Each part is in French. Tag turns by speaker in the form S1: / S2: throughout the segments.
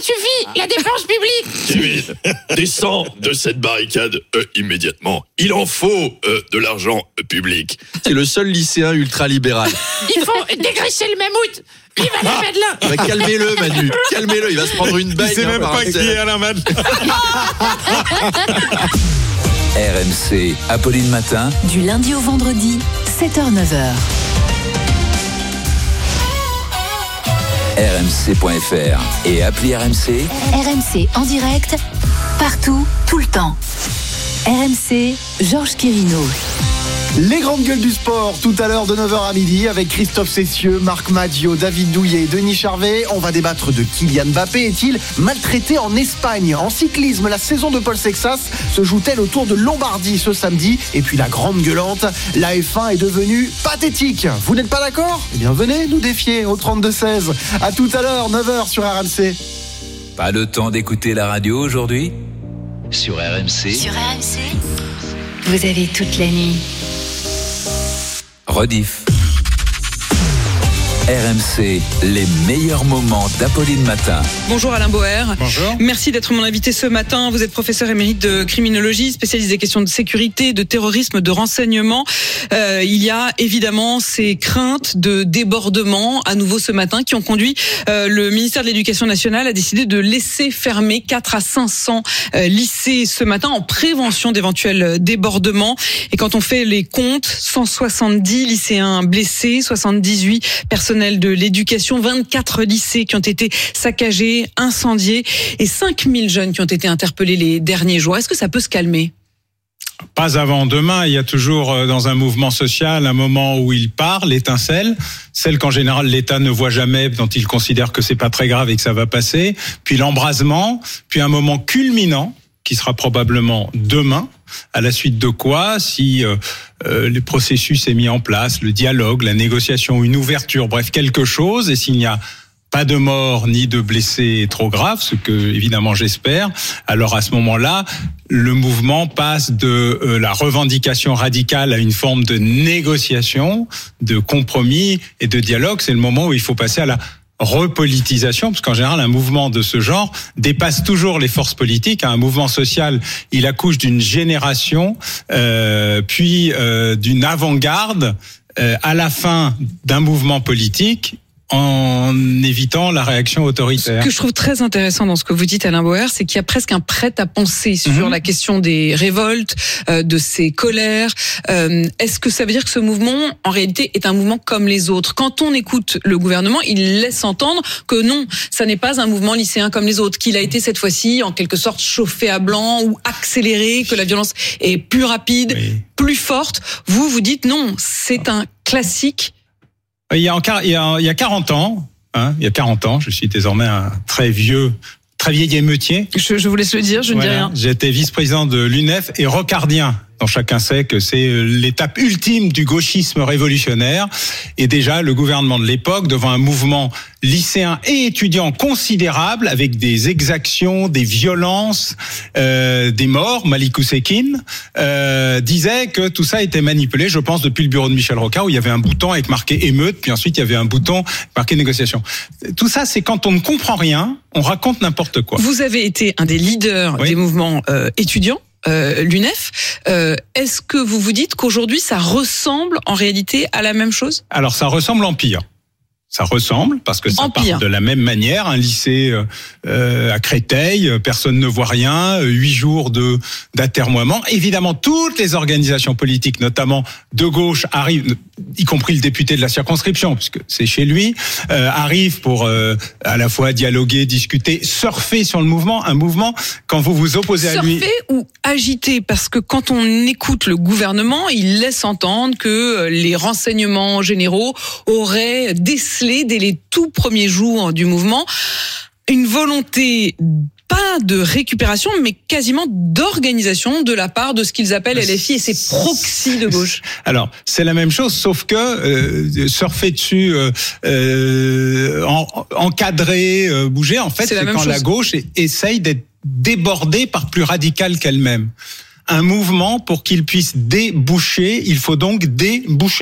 S1: suffit, la défense publique.
S2: Kevin, descends de cette barricade immédiatement. Il en faut de l'argent public.
S3: C'est le seul lycéen ultra-libéral.
S1: Il faut dégraisser le mammouth. Vive Alain Madelin.
S3: Bah, calmez-le, Manu. Calmez-le, il va se prendre une baigne.
S4: Il sait même pas qui est Alain Madelin.
S5: RMC, Apolline Matin.
S6: Du lundi au vendredi, 7h-9h.
S5: RMC.fr et appli RMC.
S6: RMC en direct, partout, tout le temps. RMC, Georges Quirino.
S7: Les grandes gueules du sport, tout à l'heure de 9h à midi avec Christophe Cessieux, Marc Maggio, David Douillet, Denis Charvet. On va débattre de Kylian Mbappé. Est-il maltraité en Espagne? En cyclisme, la saison de Paul Sexas se joue-t-elle au Tour de Lombardie ce samedi? Et puis la grande gueulante, la F1 est devenue pathétique. Vous n'êtes pas d'accord? Eh bien venez nous défier au 32-16. À tout à l'heure, 9h sur RMC.
S5: Pas le temps d'écouter la radio aujourd'hui? Sur RMC.
S6: Sur RMC, vous avez toute la nuit.
S5: Rediff. RMC, les meilleurs moments d'Apolline Matin.
S8: Bonjour Alain Boer.
S4: Bonjour.
S8: Merci d'être mon invité ce matin. Vous êtes professeur émérite de criminologie, spécialisé des questions de sécurité, de terrorisme, de renseignement. Il y a évidemment ces craintes de débordement à nouveau ce matin qui ont conduit le ministère de l'Éducation nationale à décider de laisser fermer 4 à 500 lycées ce matin en prévention d'éventuels débordements. Et quand on fait les comptes, 170 lycéens blessés, 78 personnels de l'éducation, 24 lycées qui ont été saccagés, incendiés et 5000 jeunes qui ont été interpellés les derniers jours. Est-ce que ça peut se calmer ?
S4: Pas avant demain, il y a toujours dans un mouvement social un moment où il part, l'étincelle, celle qu'en général l'État ne voit jamais, dont il considère que c'est pas très grave et que ça va passer, puis l'embrasement, puis un moment culminant qui sera probablement demain, à la suite de quoi, si le processus est mis en place, le dialogue, la négociation, une ouverture, bref, quelque chose, et s'il n'y a pas de mort ni de blessés trop graves, ce que évidemment j'espère, alors à ce moment-là, le mouvement passe de la revendication radicale à une forme de négociation, de compromis et de dialogue. C'est le moment où il faut passer à la repolitisation, parce qu'en général, un mouvement de ce genre dépasse toujours les forces politiques. Un mouvement social, il accouche d'une génération, puis d'une avant-garde, à la fin d'un mouvement politique, en évitant la réaction autoritaire.
S8: Ce que je trouve très intéressant dans ce que vous dites, Alain Boer, c'est qu'il y a presque un prêt-à-penser sur la question des révoltes, de ces colères. Est-ce que ça veut dire que ce mouvement, en réalité, est un mouvement comme les autres? Quand on écoute le gouvernement, il laisse entendre que non, ça n'est pas un mouvement lycéen comme les autres, qu'il a été cette fois-ci, en quelque sorte, chauffé à blanc ou accéléré, que la violence est plus rapide, plus forte. Vous dites non, c'est un classique.
S4: Il y a 40 ans, je suis désormais un très vieil émeutier.
S8: Je vous laisse le dire, je ne dis rien.
S4: J'étais vice-président de l'UNEF et rocardien, dont chacun sait que c'est l'étape ultime du gauchisme révolutionnaire. Et déjà, le gouvernement de l'époque, devant un mouvement lycéen et étudiant considérable, avec des exactions, des violences, des morts, Malik Oussekine, disait que tout ça était manipulé, je pense, depuis le bureau de Michel Rocard, où il y avait un bouton avec marqué émeute, puis ensuite il y avait un bouton marqué négociation. Tout ça, c'est quand on ne comprend rien, on raconte n'importe quoi.
S8: Vous avez été un des leaders des mouvements étudiants. L'UNEF, est-ce que vous vous dites qu'aujourd'hui ça ressemble en réalité à la même chose?
S4: Alors ça ressemble en pire. Ça ressemble, parce que ça part de la même manière. Un lycée à Créteil, personne ne voit rien, 8 jours d'atermoiement. Évidemment, toutes les organisations politiques, notamment de gauche, arrivent, y compris le député de la circonscription, puisque c'est chez lui, arrivent pour à la fois dialoguer, discuter, surfer sur le mouvement. Un mouvement, quand vous vous opposez à lui...
S8: Surfer ou agiter? Parce que quand on écoute le gouvernement, il laisse entendre que les renseignements généraux auraient décelé dès les tout premiers jours du mouvement une volonté pas de récupération, mais quasiment d'organisation de la part de ce qu'ils appellent LFI et ses proxys de gauche.
S4: Alors, c'est la même chose, sauf que surfer dessus, encadrer, bouger, en fait, c'est quand la gauche essaye d'être débordée par plus radical qu'elle-même. Un mouvement, pour qu'il puisse déboucher, il faut donc déboucher.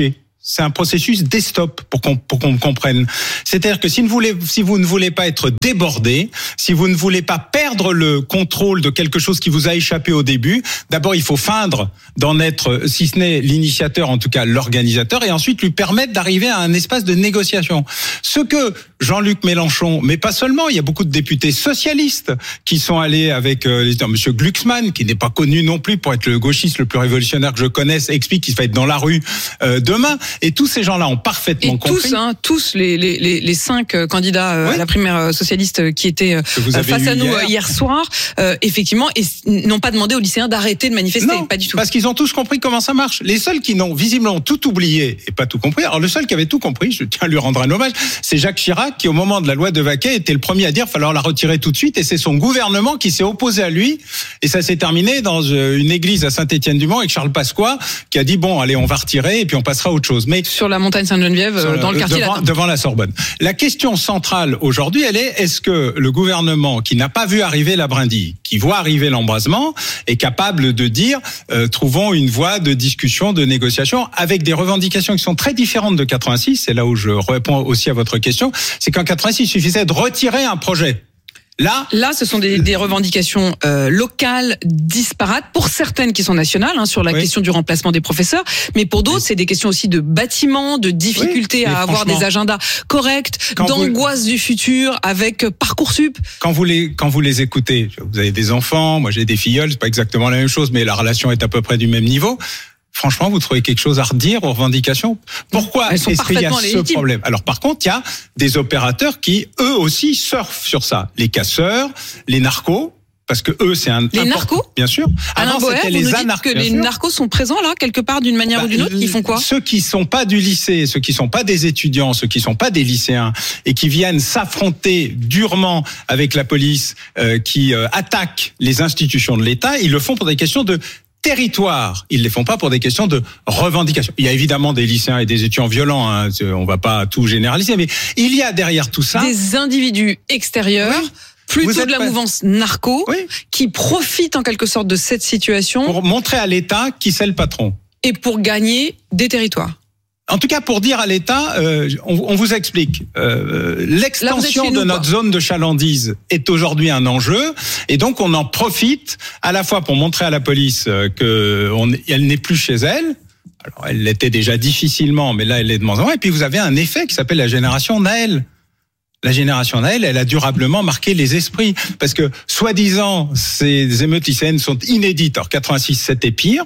S4: c'est un processus d'estop pour qu'on me comprenne. C'est-à-dire que si vous ne voulez pas être débordé, si vous ne voulez pas perdre le contrôle de quelque chose qui vous a échappé au début, d'abord il faut feindre d'en être, si ce n'est l'initiateur, en tout cas l'organisateur, et ensuite lui permettre d'arriver à un espace de négociation. Ce que Jean-Luc Mélenchon, mais pas seulement, il y a beaucoup de députés socialistes qui sont allés avec Monsieur Glucksmann, qui n'est pas connu non plus pour être le gauchiste le plus révolutionnaire que je connaisse, explique qu'il va être dans la rue demain. Et tous ces gens-là ont parfaitement compris.
S8: Tous les 5 candidats à la primaire socialiste qui étaient face à nous hier soir, effectivement, et n'ont pas demandé aux lycéens d'arrêter de manifester.
S4: Non,
S8: pas du tout.
S4: Parce qu'ils ont tous compris comment ça marche. Les seuls qui n'ont visiblement tout oublié et pas tout compris. Alors le seul qui avait tout compris, je tiens à lui rendre un hommage, c'est Jacques Chirac, qui au moment de la loi de Vaquet était le premier à dire qu'il fallait la retirer tout de suite, et c'est son gouvernement qui s'est opposé à lui, et ça s'est terminé dans une église à Saint-Étienne-du-Mont avec Charles Pasqua qui a dit bon allez on va retirer et puis on passera à autre chose. Mais
S8: sur la montagne Sainte-Geneviève, dans le quartier
S4: devant la Sorbonne. La question centrale aujourd'hui, elle est: est-ce que le gouvernement, qui n'a pas vu arriver la brindille, qui voit arriver l'embrasement, est capable de dire trouvons une voie de discussion, de négociation, avec des revendications qui sont très différentes de 86. C'est là où je réponds aussi à votre question. C'est qu'en 86, il suffisait de retirer un projet. Là, ce sont des revendications locales, disparates, pour certaines qui sont nationales, sur la question du remplacement des professeurs, mais pour d'autres, c'est des questions aussi de bâtiments, de difficultés à avoir des agendas corrects, d'angoisse du futur avec Parcoursup. Quand vous les écoutez, vous avez des enfants, moi j'ai des filleuls, c'est pas exactement la même chose, mais la relation est à peu près du même niveau. Franchement, vous trouvez quelque chose à redire aux revendications? Pourquoi est-ce qu'il y a ce problème? Alors par contre, il y a des opérateurs qui, eux aussi, surfent sur ça. Les casseurs, les narcos, parce que eux, c'est
S8: les narcos?
S4: Bien sûr.
S8: Alain Boer, vous nous dites que les narcos sont présents là, quelque part, d'une manière ou d'une autre? Ils font quoi?
S4: Ceux qui sont pas du lycée, ceux qui sont pas des étudiants, ceux qui sont pas des lycéens, et qui viennent s'affronter durement avec la police, qui attaquent les institutions de l'État, ils le font pour des questions de territoire. Ils ne les font pas pour des questions de revendication. Il y a évidemment des lycéens et des étudiants violents, on va pas tout généraliser, mais il y a derrière tout ça
S8: des individus extérieurs, plutôt de la mouvance narco, qui profitent en quelque sorte de cette situation
S4: pour montrer à l'État qui c'est le patron
S8: et pour gagner des territoires.
S4: En tout cas, pour dire à l'État, on vous explique, l'extension de notre zone de chalandise est aujourd'hui un enjeu, et donc on en profite à la fois pour montrer à la police qu'elle n'est plus chez elle. Alors, elle l'était déjà difficilement, mais là, elle l'est de moins en moins. Et puis, vous avez un effet qui s'appelle la génération Naël. La génération Naël, elle a durablement marqué les esprits. Parce que, soi-disant, ces émeutes lycéennes sont inédites. Alors, 86, c'était pire.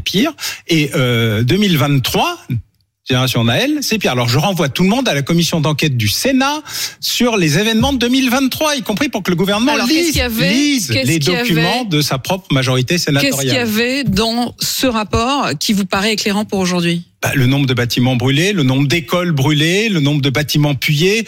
S4: Et 2023... Génération Naël, c'est pire. Alors je renvoie tout le monde à la commission d'enquête du Sénat sur les événements de 2023, y compris pour que le gouvernement lise les documents de sa propre majorité sénatoriale.
S8: Qu'est-ce qu'il y avait dans ce rapport qui vous paraît éclairant pour aujourd'hui?
S4: Le nombre de bâtiments brûlés, le nombre d'écoles brûlées, le nombre de bâtiments pillés,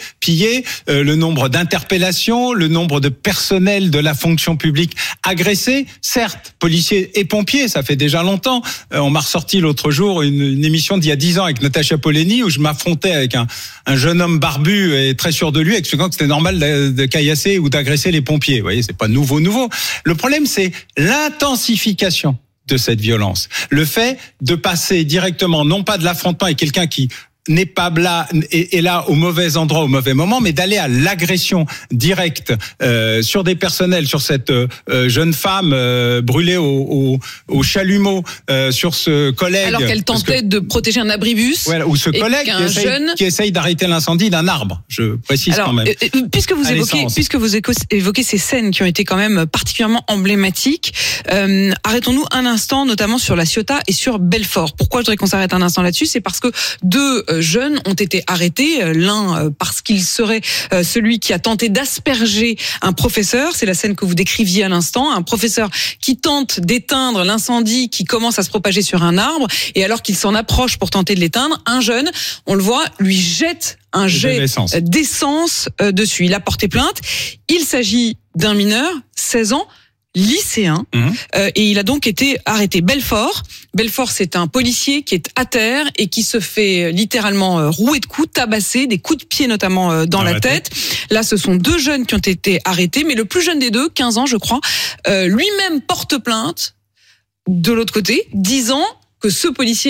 S4: le nombre d'interpellations, le nombre de personnels de la fonction publique agressés. Certes, policiers et pompiers, ça fait déjà longtemps. On m'a ressorti l'autre jour une émission d'il y a 10 ans avec Natacha Polony où je m'affrontais avec un jeune homme barbu et très sûr de lui, expliquant que c'était normal de caillasser ou d'agresser les pompiers. Vous voyez, c'est pas nouveau. Le problème, c'est l'intensification de cette violence. Le fait de passer directement, non pas de l'affrontement avec quelqu'un qui n'est pas là, est là au mauvais endroit, au mauvais moment, mais d'aller à l'agression directe sur des personnels, sur cette jeune femme brûlée au chalumeau, sur ce collègue.
S8: Alors qu'elle tentait de protéger un abribus.
S4: Voilà, ou ce collègue qui essaye d'arrêter l'incendie d'un arbre. Je précise quand même.
S8: Puisque vous évoquez ces scènes qui ont été quand même particulièrement emblématiques, arrêtons-nous un instant, notamment sur la Ciotat et sur Belfort. Pourquoi je voudrais qu'on s'arrête un instant là-dessus? C'est parce que deux jeunes ont été arrêtés, l'un parce qu'il serait celui qui a tenté d'asperger un professeur, c'est la scène que vous décriviez à l'instant, un professeur qui tente d'éteindre l'incendie qui commence à se propager sur un arbre, et alors qu'il s'en approche pour tenter de l'éteindre, un jeune, on le voit, lui jette un jet d'essence dessus. Il a porté plainte, il s'agit d'un mineur, 16 ans, lycéen, et il a donc été arrêté. Belfort, c'est un policier qui est à terre et qui se fait littéralement rouer de coups, tabasser, des coups de pied notamment dans la tête. Là, ce sont deux jeunes qui ont été arrêtés, mais le plus jeune des deux, 15 ans je crois, lui-même porte plainte de l'autre côté, disant que ce policier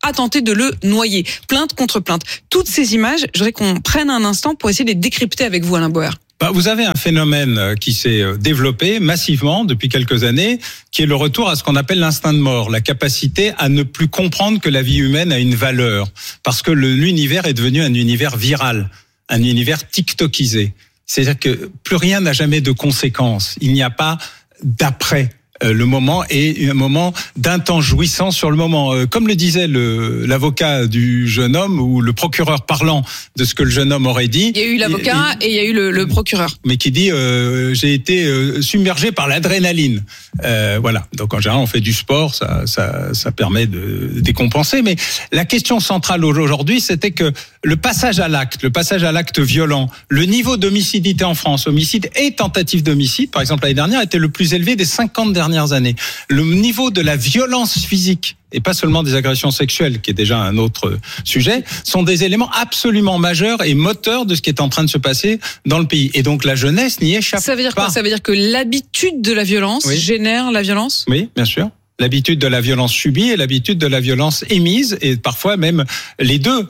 S8: a tenté de le noyer. Plainte contre plainte. Toutes ces images, je voudrais qu'on prenne un instant pour essayer de les décrypter avec vous, Alain Bauer.
S4: Vous avez un phénomène qui s'est développé massivement depuis quelques années, qui est le retour à ce qu'on appelle l'instinct de mort, la capacité à ne plus comprendre que la vie humaine a une valeur, parce que l'univers est devenu un univers viral, un univers tiktokisé. C'est-à-dire que plus rien n'a jamais de conséquences. Il n'y a pas d'après. Le moment est un moment d'un temps jouissant sur le moment. Comme le disait l'avocat du jeune homme ou le procureur parlant de ce que le jeune homme aurait dit.
S8: Il y a eu l'avocat et il y a eu le procureur.
S4: Mais qui dit j'ai été submergé par l'adrénaline. Voilà. Donc en général on fait du sport, ça permet de décompenser. Mais la question centrale aujourd'hui, c'était que le passage à l'acte violent, le niveau d'homicidité en France, homicide et tentative d'homicide, par exemple l'année dernière, était le plus élevé des 50 dernières années. Le niveau de la violence physique, et pas seulement des agressions sexuelles, qui est déjà un autre sujet, sont des éléments absolument majeurs et moteurs de ce qui est en train de se passer dans le pays. Et donc la jeunesse n'y échappe pas.
S8: Ça veut dire quoi ? Ça veut dire que l'habitude de la violence génère la violence ?
S4: Oui, bien sûr. L'habitude de la violence subie et l'habitude de la violence émise, et parfois même les deux.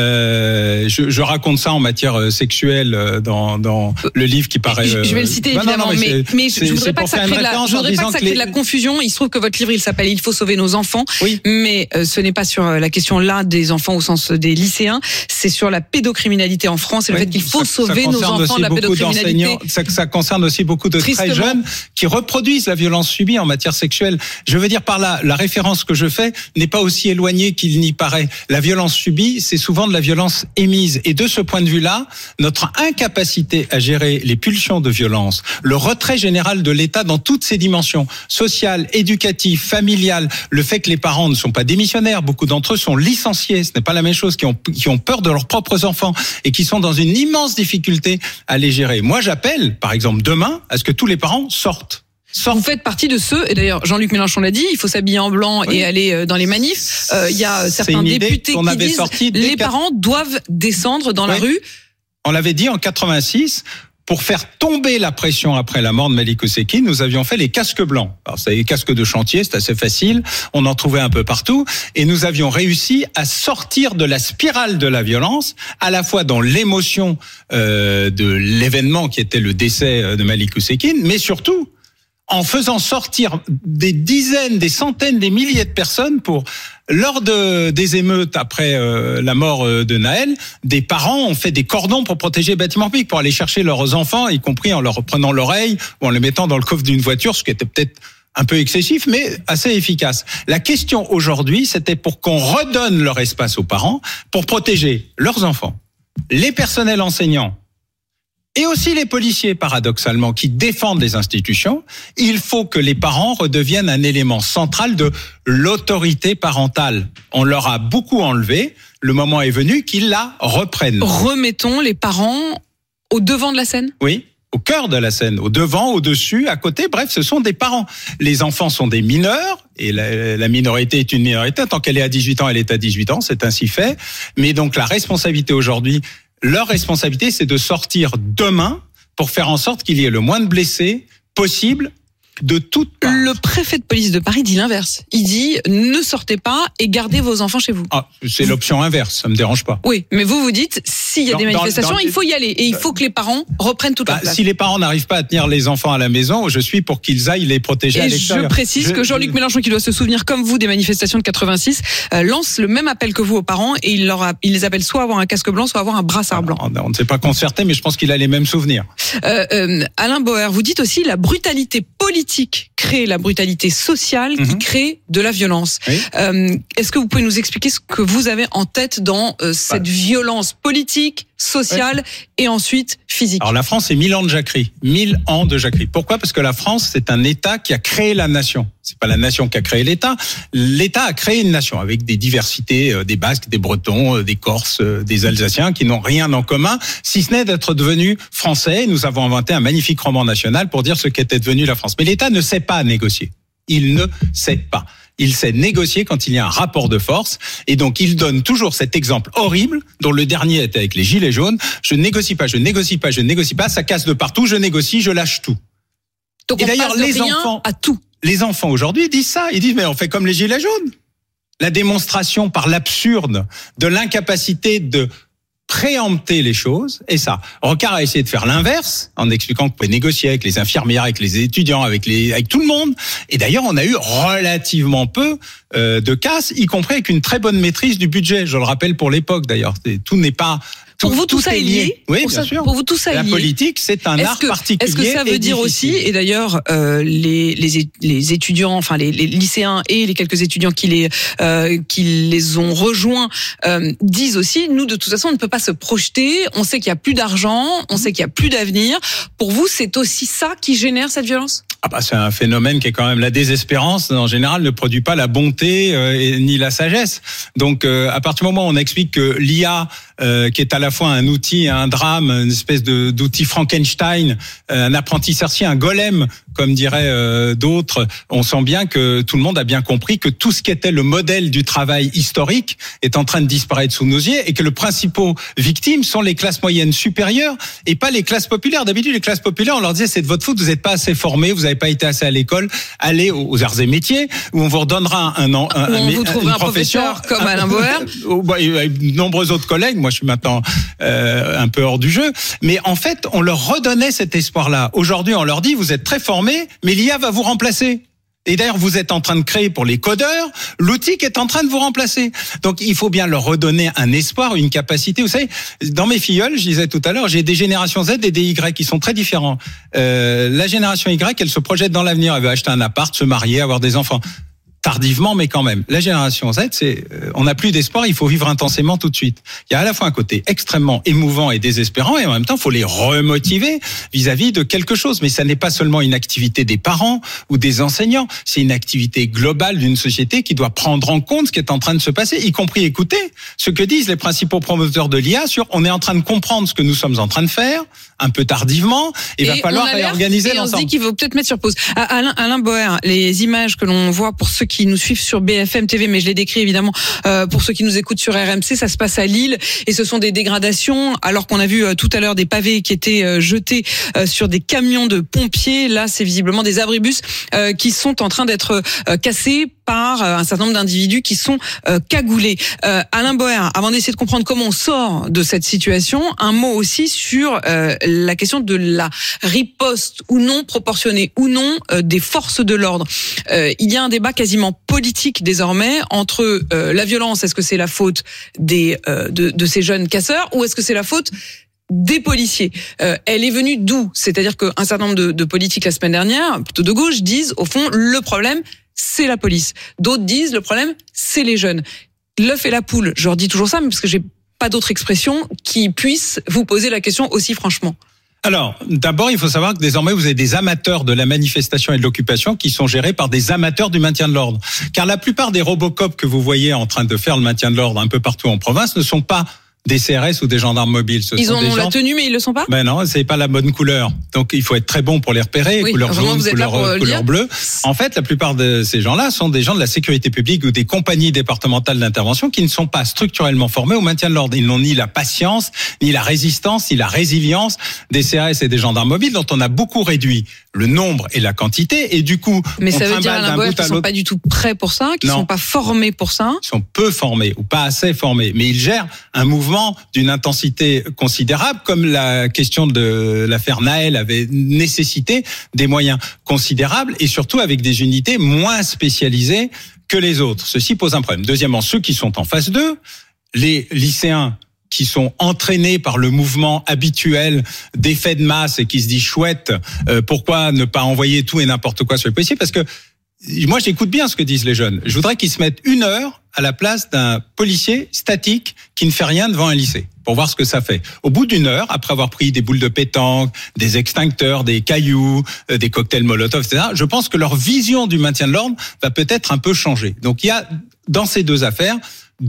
S4: Je raconte ça en matière sexuelle dans le livre qui paraît.
S8: Je vais le citer évidemment, mais je voudrais pas que ça crée de la confusion. Il se trouve que votre livre il s'appelle Il faut sauver nos enfants, mais ce n'est pas sur la question là des enfants au sens des lycéens, c'est sur la pédocriminalité en France et le fait qu'il faut sauver nos enfants de la pédocriminalité.
S4: Ça concerne aussi beaucoup de très jeunes qui reproduisent la violence subie en matière sexuelle. Je veux dire par là, la référence que je fais n'est pas aussi éloignée qu'il n'y paraît. La violence subie, c'est souvent de la violence émise. Et de ce point de vue-là, notre incapacité à gérer les pulsions de violence, le retrait général de l'État dans toutes ses dimensions, sociales, éducatives, familiales, le fait que les parents ne sont pas démissionnaires, beaucoup d'entre eux sont licenciés, ce n'est pas la même chose, qui ont peur de leurs propres enfants et qui sont dans une immense difficulté à les gérer. Moi, j'appelle, par exemple, demain, à ce que tous les parents sortent.
S8: Vous faites partie de ceux, et d'ailleurs Jean-Luc Mélenchon l'a dit, il faut s'habiller en blanc et aller dans les manifs. Il y a certains députés qui disent les parents doivent descendre dans la rue.
S4: On l'avait dit en 86. Pour faire tomber la pression après la mort de Malik Oussekine, nous avions fait les casques blancs. Alors, c'est les casques de chantier, c'est assez facile. On en trouvait un peu partout. Et nous avions réussi à sortir de la spirale de la violence, à la fois dans l'émotion de l'événement qui était le décès de Malik Oussekine, mais surtout en faisant sortir des dizaines, des centaines, des milliers de personnes pour, lors des émeutes après la mort de Naël, des parents ont fait des cordons pour protéger les bâtiments publics, pour aller chercher leurs enfants, y compris en leur prenant l'oreille ou en les mettant dans le coffre d'une voiture, ce qui était peut-être un peu excessif, mais assez efficace. La question aujourd'hui, c'était pour qu'on redonne leur espace aux parents, pour protéger leurs enfants, les personnels enseignants, et aussi les policiers, paradoxalement, qui défendent les institutions. Il faut que les parents redeviennent un élément central de l'autorité parentale. On leur a beaucoup enlevé. Le moment est venu qu'ils la reprennent.
S8: Remettons les parents au devant de la scène ?
S4: Oui, au cœur de la scène, au devant, au-dessus, à côté. Bref, ce sont des parents. Les enfants sont des mineurs. Et la minorité est une minorité. Tant qu'elle est à 18 ans, elle est à 18 ans. C'est ainsi fait. Mais donc la responsabilité aujourd'hui, leur responsabilité, c'est de sortir demain pour faire en sorte qu'il y ait le moins de blessés possible de toutes parts.
S8: Le préfet de police de Paris dit l'inverse. Il dit ne sortez pas et gardez vos enfants chez vous.
S4: Ah, c'est l'option inverse, ça me dérange pas.
S8: Oui, mais vous dites s'il y a des manifestations, il faut y aller et il faut que les parents reprennent toute la place.
S4: Si les parents n'arrivent pas à tenir les enfants à la maison, je suis pour qu'ils aillent les protéger à l'extérieur.
S8: Et je précise que Jean-Luc Mélenchon, qui doit se souvenir comme vous des manifestations de 86, lance le même appel que vous aux parents et il les appelle soit à avoir un casque blanc, soit à avoir un brassard blanc.
S4: On ne s'est pas concerté, mais je pense qu'il a les mêmes souvenirs.
S8: Alain Bauer, vous dites aussi la brutalité politique crée la brutalité sociale qui crée de la violence. Oui. Est-ce que vous pouvez nous expliquer ce que vous avez en tête dans cette violence politique, sociale et ensuite physique?
S4: Alors la France, c'est 1000 ans de jacquerie. 1000 ans de jacquerie. Pourquoi? Parce que la France, c'est un État qui a créé la nation. C'est pas la nation qui a créé l'État. L'État a créé une nation avec des diversités, des Basques, des Bretons, des Corses, des Alsaciens qui n'ont rien en commun, si ce n'est d'être devenus français. Nous avons inventé un magnifique roman national pour dire ce qu'était devenu la France. Mais l'État ne sait pas négocier. Il ne sait pas. Il sait négocier quand il y a un rapport de force. Et donc, il donne toujours cet exemple horrible, dont le dernier était avec les Gilets jaunes. Je négocie pas, je négocie pas, je négocie pas. Ça casse de partout. Je négocie, je lâche tout.
S8: Donc, et d'ailleurs, les enfants à tout.
S4: Les enfants aujourd'hui disent ça. Ils disent, mais on fait comme les Gilets jaunes. la démonstration par l'absurde de l'incapacité de préempter les choses, et ça. Rocard a essayé de faire l'inverse, en expliquant qu'on pouvait négocier avec les infirmières, avec les étudiants, avec tout le monde. Et d'ailleurs, on a eu relativement peu de casse, y compris avec une très bonne maîtrise du budget. Je le rappelle pour l'époque, d'ailleurs. Tout n'est pas...
S8: Pour vous, tout ça est lié.
S4: Oui, bien sûr.
S8: Pour vous, tout ça est lié.
S4: La politique, c'est un art particulier.
S8: Est-ce que ça veut dire aussi, et d'ailleurs, les étudiants, enfin les lycéens et les quelques étudiants qui les ont rejoints disent aussi, nous, de toute façon, on ne peut pas se projeter. On sait qu'il y a plus d'argent, on sait qu'il y a plus d'avenir. Pour vous, c'est aussi ça qui génère cette violence?
S4: C'est un phénomène qui est quand même la désespérance. En général, ne produit pas la bonté ni la sagesse. Donc, à partir du moment où on explique que l'IA, qui est à la fois un outil, un drame, une espèce d'outil Frankenstein, un apprenti sorcier, un golem, comme diraient d'autres, on sent bien que tout le monde a bien compris que tout ce qui était le modèle du travail historique est en train de disparaître sous nos yeux et que les principaux victimes sont les classes moyennes supérieures et pas les classes populaires. D'habitude, les classes populaires, on leur disait c'est de votre faute, vous n'êtes pas assez formés, vous n'avez pas été assez à l'école, allez aux arts et métiers où on vous redonnera
S8: vous trouverez un professeur comme Alain Boer.
S4: Avec de nombreux autres collègues, moi je suis maintenant un peu hors du jeu, mais en fait on leur redonnait cet espoir-là. Aujourd'hui on leur dit vous êtes très formés, mais l'IA va vous remplacer. Et d'ailleurs, vous êtes en train de créer pour les codeurs l'outil qui est en train de vous remplacer. Donc, il faut bien leur redonner un espoir, une capacité. Vous savez, dans mes filleuls, je disais tout à l'heure, j'ai des générations Z et des Y qui sont très différents. La génération Y, elle se projette dans l'avenir. Elle veut acheter un appart, se marier, avoir des enfants. Tardivement, mais quand même. La génération Z, on n'a plus d'espoir, il faut vivre intensément tout de suite. Il y a à la fois un côté extrêmement émouvant et désespérant, et en même temps, il faut les remotiver vis-à-vis de quelque chose. Mais ça n'est pas seulement une activité des parents ou des enseignants, c'est une activité globale d'une société qui doit prendre en compte ce qui est en train de se passer, y compris écouter ce que disent les principaux promoteurs de l'IA sur on est en train de comprendre ce que nous sommes en train de faire, un peu tardivement, et va falloir réorganiser l'ensemble.
S8: On se dit qu'il faut peut-être mettre sur pause. Alain Boer, les images que l'on voit pour ceux qui nous suivent sur BFM TV, mais je les décris évidemment pour ceux qui nous écoutent sur RMC, ça se passe à Lille et ce sont des dégradations alors qu'on a vu tout à l'heure des pavés qui étaient jetés sur des camions de pompiers. Là, c'est visiblement des abribus qui sont en train d'être cassés par un certain nombre d'individus qui sont cagoulés. Alain Boer, avant d'essayer de comprendre comment on sort de cette situation, un mot aussi sur la question de la riposte ou non proportionnée ou non des forces de l'ordre. Il y a un débat quasiment politique désormais entre la violence, est-ce que c'est la faute de ces jeunes casseurs ou est-ce que c'est la faute des policiers? Elle est venue d'où? C'est-à-dire qu'un certain nombre de politiques la semaine dernière, plutôt de gauche, disent au fond le problème c'est la police. D'autres disent le problème c'est les jeunes. L'œuf et la poule, je leur dis toujours ça, mais parce que j'ai pas d'autre expression qui puisse vous poser la question aussi franchement.
S4: Alors, d'abord, il faut savoir que désormais, vous avez des amateurs de la manifestation et de l'occupation qui sont gérés par des amateurs du maintien de l'ordre. Car la plupart des Robocop que vous voyez en train de faire le maintien de l'ordre un peu partout en province ne sont pas des CRS ou des gendarmes mobiles.
S8: Ils ont la tenue, mais ils le sont pas?
S4: Ben non, c'est pas la bonne couleur. Donc, il faut être très bon pour les repérer. Oui, couleur jaune, couleur bleue. En fait, la plupart de ces gens-là sont des gens de la sécurité publique ou des compagnies départementales d'intervention qui ne sont pas structurellement formés au maintien de l'ordre. Ils n'ont ni la patience, ni la résistance, ni la résilience des CRS et des gendarmes mobiles dont on a beaucoup réduit le nombre et la quantité. Et du coup,
S8: mais ça veut dire, Alain Boer, qu'ils sont pas du tout prêts pour ça, qu'ils sont pas formés pour ça.
S4: Ils sont peu formés ou pas assez formés. Mais ils gèrent un mouvement d'une intensité considérable, comme la question de l'affaire Naël avait nécessité des moyens considérables et surtout avec des unités moins spécialisées que les autres. Ceci pose un problème. Deuxièmement, ceux qui sont en phase 2, les lycéens qui sont entraînés par le mouvement habituel d'effet de masse et qui se disent chouette, pourquoi ne pas envoyer tout et n'importe quoi sur les policiers? Parce que moi, j'écoute bien ce que disent les jeunes. Je voudrais qu'ils se mettent 1 heure à la place d'un policier statique qui ne fait rien devant un lycée, pour voir ce que ça fait. Au bout d'1 heure, après avoir pris des boules de pétanque, des extincteurs, des cailloux, des cocktails Molotov, etc., je pense que leur vision du maintien de l'ordre va peut-être un peu changer. Donc il y a, dans ces deux affaires,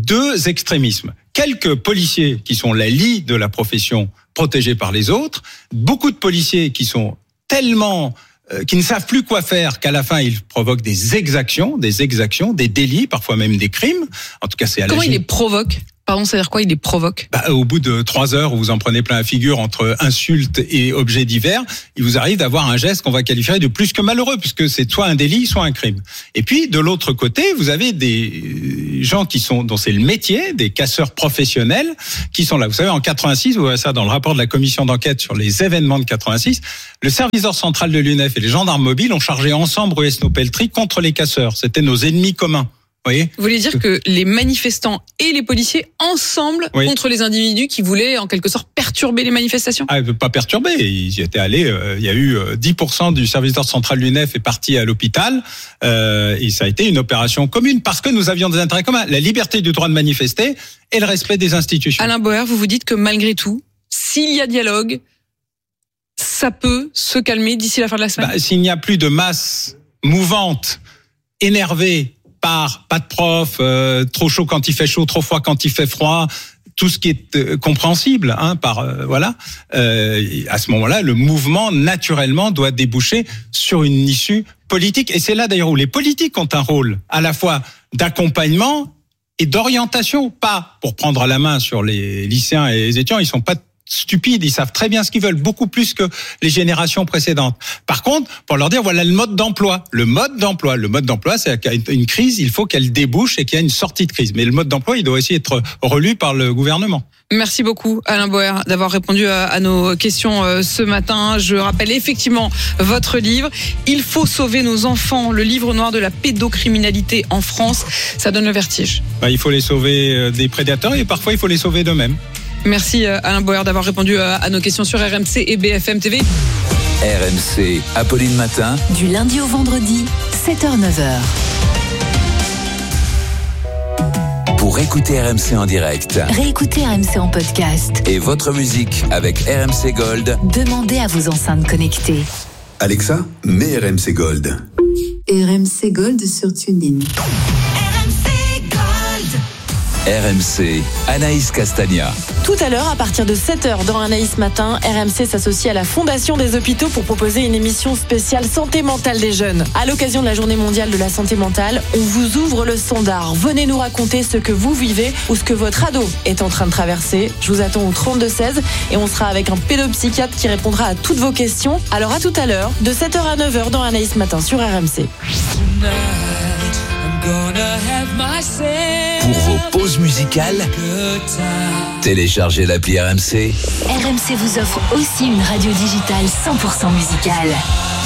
S4: 2 extrémismes. Quelques policiers qui sont la lie de la profession protégés par les autres, beaucoup de policiers qui sont tellement qui ne savent plus quoi faire, qu'à la fin ils provoquent des exactions, des délits, parfois même des crimes. En tout cas, c'est à
S8: Comment ils les provoquent? Pardon, ça veut dire quoi? Il les provoque?
S4: Au bout de 3 heures où vous en prenez plein la figure entre insultes et objets divers, il vous arrive d'avoir un geste qu'on va qualifier de plus que malheureux, puisque c'est soit un délit, soit un crime. Et puis, de l'autre côté, vous avez des gens dont c'est le métier, des casseurs professionnels, qui sont là. Vous savez, en 86, vous voyez ça dans le rapport de la commission d'enquête sur les événements de 86, le service central de l'UNEF et les gendarmes mobiles ont chargé ensemble Ruesno Peltri contre les casseurs. C'était nos ennemis communs. Vous
S8: voulez dire que les manifestants et les policiers ensemble contre les individus qui voulaient en quelque sorte perturber les manifestations?
S4: Pas perturber, ils y étaient allés. Il y a eu 10% du service d'ordre central de l'UNEF est parti à l'hôpital et ça a été une opération commune parce que nous avions des intérêts communs, la liberté du droit de manifester et le respect des institutions.
S8: Alain Boer, vous vous dites que malgré tout, s'il y a dialogue, ça peut se calmer d'ici la fin de la semaine?
S4: S'il n'y a plus de masse mouvante, énervée, pas de prof, trop chaud quand il fait chaud, trop froid quand il fait froid, tout ce qui est compréhensible, à ce moment-là, le mouvement naturellement doit déboucher sur une issue politique. Et c'est là d'ailleurs où les politiques ont un rôle à la fois d'accompagnement et d'orientation, pas pour prendre à la main sur les lycéens et les étudiants, ils sont pas stupides, ils savent très bien ce qu'ils veulent, beaucoup plus que les générations précédentes. Par contre, pour leur dire, voilà le mode d'emploi. Le mode d'emploi, c'est une crise, il faut qu'elle débouche et qu'il y ait une sortie de crise. Mais le mode d'emploi, il doit aussi être relu par le gouvernement.
S8: Merci beaucoup Alain Boer d'avoir répondu à nos questions ce matin. Je rappelle effectivement votre livre « Il faut sauver nos enfants », le livre noir de la pédocriminalité en France. Ça donne le vertige.
S4: Il faut les sauver des prédateurs et parfois il faut les sauver d'eux-mêmes.
S8: Merci Alain Boer d'avoir répondu à nos questions sur RMC et BFM TV.
S5: RMC, Apolline Matin.
S6: Du lundi au vendredi, 7h-9h.
S5: Pour écouter RMC en direct.
S6: Réécoutez RMC en podcast.
S5: Et votre musique avec RMC Gold.
S6: Demandez à vos enceintes connectées.
S9: Alexa, mets RMC Gold.
S10: RMC Gold sur TuneIn.
S5: RMC, Anaïs Castagna.
S11: Tout à l'heure, à partir de 7h dans Anaïs Matin, RMC s'associe à la Fondation des Hôpitaux pour proposer une émission spéciale santé mentale des jeunes. À l'occasion de la Journée mondiale de la santé mentale, on vous ouvre le standard. Venez nous raconter ce que vous vivez ou ce que votre ado est en train de traverser. Je vous attends au 32-16 et on sera avec un pédopsychiatre qui répondra à toutes vos questions. Alors à tout à l'heure, de 7h à 9h dans Anaïs Matin sur RMC.
S5: Pour vos pauses musicales, téléchargez l'appli RMC.
S6: RMC vous offre aussi une radio digitale 100% musicale.